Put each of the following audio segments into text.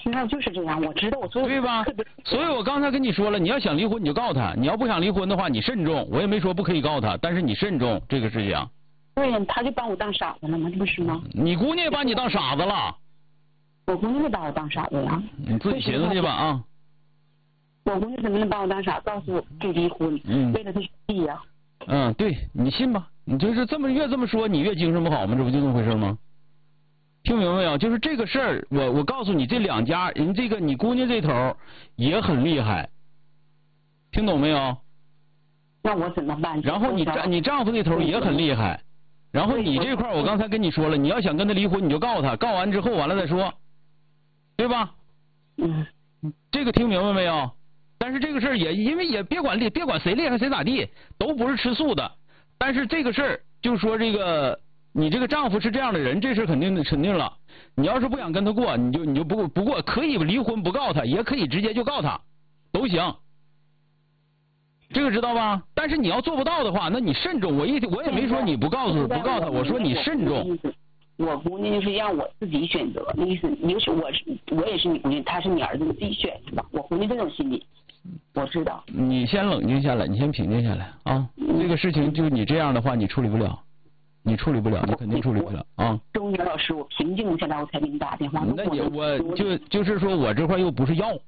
现在就是这样，我知道，我所以对吧？所以我刚才跟你说了，你要想离婚你就告他，你要不想离婚的话你慎重，我也没说不可以告他，但是你慎重这个事情。 对呀，他就把我当傻子了吗？这不是吗？ 你姑娘也把你当傻子了。 我姑娘也把我当傻子呀。 你自己寻思去吧啊。 我姑娘怎么能把我当傻？告诉我就离婚，为了他弟呀。 对，你信吧？你就是越这么说，你越精神不好吗？这不就这么回事吗？听明白没有？就是这个事儿，我告诉你，这两家人，这个你姑娘这头也很厉害，听懂没有？ 那我怎么办？ 然后你丈夫那头也很厉害，然后你这块我刚才跟你说了，你要想跟他离婚，你就告他，告完之后完了再说，对吧？这个听明白没有？但是这个事儿也因为也别管谁厉害谁咋地，都不是吃素的。但是这个事儿就是说这个你这个丈夫是这样的人，这事肯定了。你要是不想跟他过，你就不过可以离婚不告他，也可以直接就告他，都行。这个知道吧？但是你要做不到的话，那你慎重。我也没说你不告他，我说你慎重。 我姑娘就是让我自己选择，那意思你是我也是你姑娘，他是你儿子，你自己选是吧？我姑娘这种心理，我知道。 你先冷静下来，你先平静下来啊！这个事情就你这样的话，你处理不了，你肯定处理不了啊！ 钟岩老师，我平静下来，我才给你打电话。 那就是说我这块又不是药。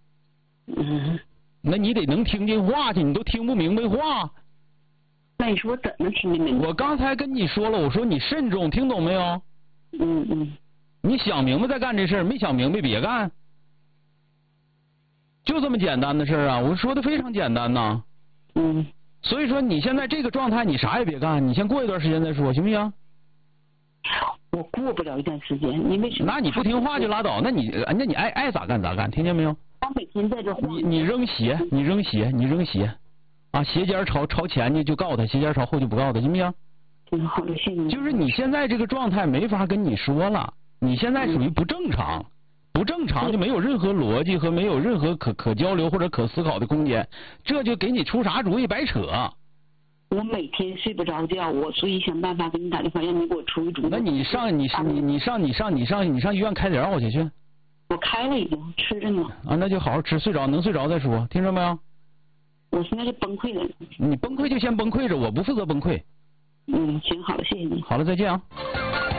那你得能听进话去，你都听不明白话。 那你说我怎么听得明白？ 我刚才跟你说了，我说你慎重，听懂没有？你想明白再干这事儿，没想明白别干。就这么简单的事儿啊！我说的非常简单呐。所以说你现在这个状态，你啥也别干，你先过一段时间再说，行不行？ 我过不了一段时间，你为什么？ 那你不听话就拉倒，那你爱咋干咋干，听见没有？ 他每天在这晃。 你扔鞋，啊，鞋尖朝前去就告他，鞋尖朝后就不告他，行不行？ 挺好的，谢谢你。 就是你现在这个状态没法跟你说了，你现在属于不正常，不正常就没有任何逻辑和没有任何可交流或者可思考的空间，这就给你出啥主意白扯。 我每天睡不着觉，我所以想办法给你打电话，让你给我出一主意。 那你上医院开点药去。 我开了已经吃着呢。 啊，那就好好吃，能睡着再说，听着没有？ 我现在是崩溃了。 你崩溃就先崩溃着，我不负责崩溃。 行，好了，谢谢你。 好了，再见啊。